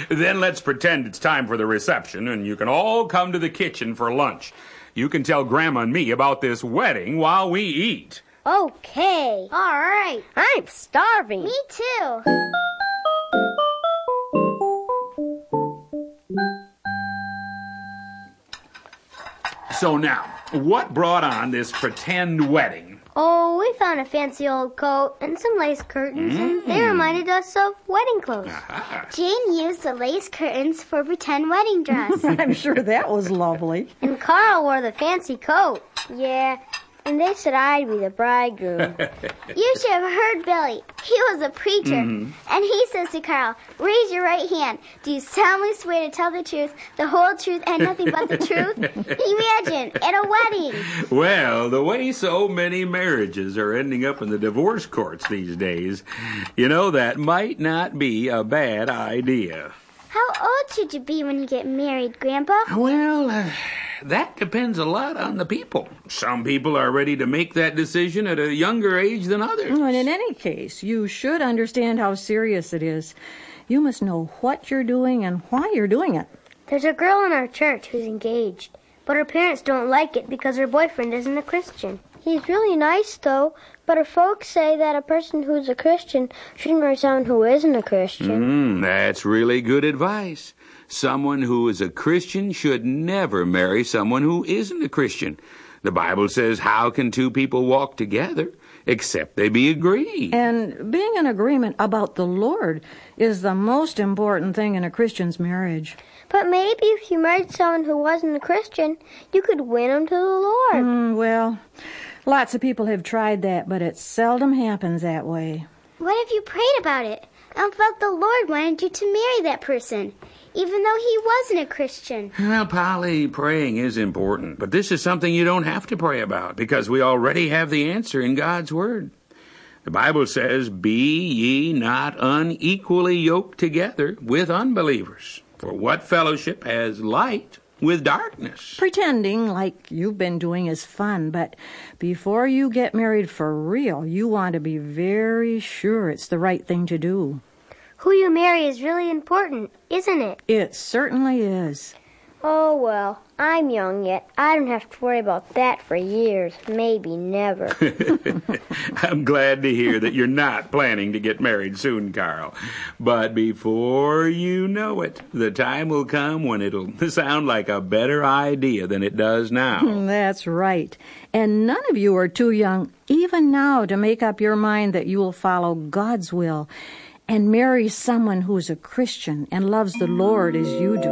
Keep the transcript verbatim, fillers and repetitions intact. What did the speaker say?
Then let's pretend it's time for the reception, and you can all come to the kitchen for lunch. You can tell Grandma and me about this wedding while we eat. Okay. All right. I'm starving. Me too. So now, what brought on this pretend wedding? Oh, we found a fancy old coat and some lace curtains, mm. and they reminded us of wedding clothes. Aha. Jane used the lace curtains for a pretend wedding dress. I'm sure that was lovely. And Carl wore the fancy coat. Yeah, and they said I'd be the bridegroom. You should have heard Billy. He was a preacher. Mm-hmm. And he says to Carl, raise your right hand. Do you solemnly swear to tell the truth, the whole truth, and nothing but the truth? Imagine, at a wedding. Well, the way so many marriages are ending up in the divorce courts these days, you know, that might not be a bad idea. How old should you be when you get married, Grandpa? Well, uh, that depends a lot on the people. Some people are ready to make that decision at a younger age than others. And in any case, you should understand how serious it is. You must know what you're doing and why you're doing it. There's a girl in our church who's engaged, but her parents don't like it because her boyfriend isn't a Christian. He's really nice, though, but her folks say that a person who's a Christian shouldn't marry someone who isn't a Christian. Mm, that's really good advice. Someone who is a Christian should never marry someone who isn't a Christian. The Bible says, how can two people walk together except they be agreed? And being in agreement about the Lord is the most important thing in a Christian's marriage. But maybe if you married someone who wasn't a Christian, you could win them to the Lord. Mm, well, lots of people have tried that, but it seldom happens that way. What if you prayed about it and felt the Lord wanted you to marry that person, even though he wasn't a Christian? Well, Polly, praying is important, but this is something you don't have to pray about because we already have the answer in God's Word. The Bible says, be ye not unequally yoked together with unbelievers. For what fellowship has light with darkness? Pretending like you've been doing is fun, but before you get married for real, you want to be very sure it's the right thing to do. Who you marry is really important, isn't it? It certainly is. Oh, well, I'm young yet. I don't have to worry about that for years, maybe never. I'm glad to hear that you're not planning to get married soon, Carl. But before you know it, the time will come when it'll sound like a better idea than it does now. That's right. And none of you are too young, even now, to make up your mind that you will follow God's will and marry someone who's a Christian and loves the Lord as you do.